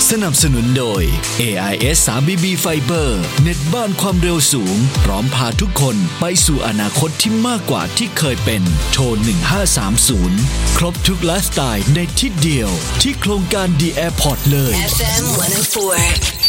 สนับสนุนโดย AIS 3BB Fiber เน็ตบ้านความเร็วสูงพร้อมพาทุกคนไปสู่อนาคตที่มากกว่าที่เคยเป็นโทร1530ครบทุกไลฟ์สไตล์ในที่เดียวที่โครงการ The Airport เลย FM 104